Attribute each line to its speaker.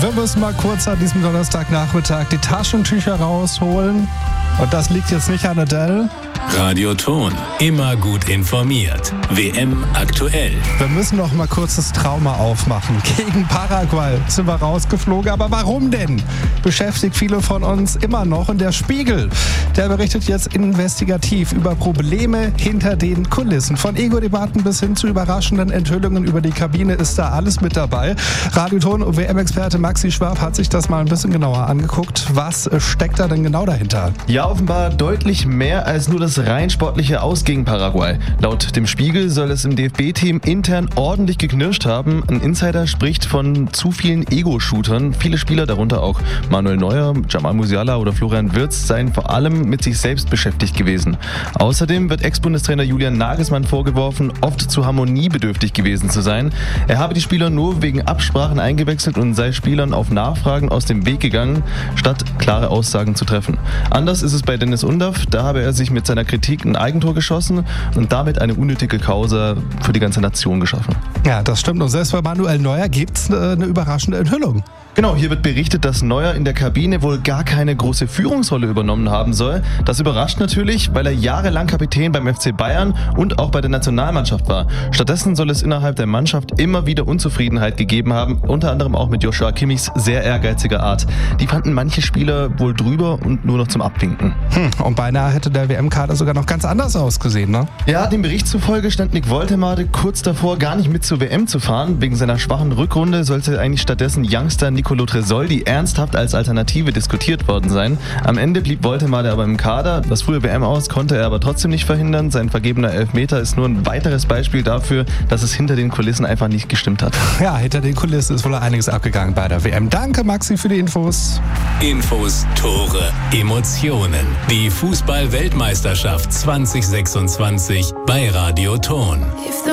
Speaker 1: Wir müssen mal kurz an diesem Donnerstagnachmittag die Taschentücher rausholen. Und das liegt jetzt nicht an Adele.
Speaker 2: Radio Ton, immer gut informiert. WM aktuell.
Speaker 1: Wir müssen noch mal kurz das Trauma aufmachen. Gegen Paraguay sind wir rausgeflogen. Aber warum denn? Beschäftigt viele von uns immer noch. Und der Spiegel, der berichtet jetzt investigativ über Probleme hinter den Kulissen. Von Ego-Debatten bis hin zu überraschenden Enthüllungen über die Kabine ist da alles mit dabei. Radio Ton und WM-Experte Maxi Schwab hat sich das mal ein bisschen genauer angeguckt. Was steckt da denn genau dahinter?
Speaker 3: Ja, offenbar deutlich mehr als nur das rein sportliche Aus gegen Paraguay. Laut dem Spiegel soll es im DFB-Team intern ordentlich geknirscht haben. Ein Insider spricht von zu vielen Ego-Shootern. Viele Spieler, darunter auch Manuel Neuer, Jamal Musiala oder Florian Wirtz, seien vor allem mit sich selbst beschäftigt gewesen. Außerdem wird Ex-Bundestrainer Julian Nagelsmann vorgeworfen, oft zu harmoniebedürftig gewesen zu sein. Er habe die Spieler nur wegen Absprachen eingewechselt und sei Spielern auf Nachfragen aus dem Weg gegangen, statt klare Aussagen zu treffen. Anders ist es bei Dennis Undaff. Da habe er sich mit seiner Kritik ein Eigentor geschossen und damit eine unnötige Causa für die ganze Nation geschaffen.
Speaker 1: Ja, das stimmt. Und selbst bei Manuel Neuer gibt es eine überraschende Enthüllung.
Speaker 3: Genau, hier wird berichtet, dass Neuer in der Kabine wohl gar keine große Führungsrolle übernommen haben soll. Das überrascht natürlich, weil er jahrelang Kapitän beim FC Bayern und auch bei der Nationalmannschaft war. Stattdessen soll es innerhalb der Mannschaft immer wieder Unzufriedenheit gegeben haben, unter anderem auch mit Joshua Kimmichs sehr ehrgeiziger Art. Die fanden manche Spieler wohl drüber und nur noch zum Abwinken.
Speaker 1: Und beinahe hätte der WM-Kader sogar noch ganz anders ausgesehen, ne?
Speaker 3: Ja, dem Bericht zufolge stand Nick Woltemade kurz davor, gar nicht mit zur WM zu fahren. Wegen seiner schwachen Rückrunde sollte eigentlich stattdessen Youngster Nicolo Tresoldi ernsthaft als Alternative diskutiert worden sein. Am Ende blieb Woltemade aber im Kader. Das frühe WM-Aus konnte er aber trotzdem nicht verhindern. Sein vergebener Elfmeter ist nur ein weiteres Beispiel dafür, dass es hinter den Kulissen einfach nicht gestimmt hat.
Speaker 1: Ja, hinter den Kulissen ist wohl einiges abgegangen bei der WM. Danke, Maxi, für die Infos.
Speaker 2: Infos, Tore, Emotionen. Die Fußball-Weltmeisterschaft 2026 bei Radio Ton.